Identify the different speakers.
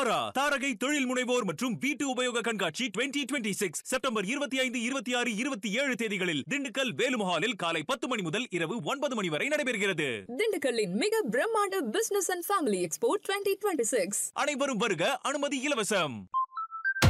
Speaker 1: தாரா தாரகை தொழில் முனைவோர் மற்றும் வீட்டு உபயோக கண்காட்சி 2026 செப்டம்பர் 25, 26, 27 தேதிகளில் திண்டுக்கல் வேலுமஹாலில் காலை 10 மணி முதல் இரவு 9 மணி வரை நடைபெறுகிறது.
Speaker 2: திண்டுக்கல்லின் மிக பிரம்மாண்ட பிசினஸ் அண்ட் ஃபேமிலி எக்ஸ்போ 2026.
Speaker 1: அனைவரும் வருக, அனுமதி இலவசம்.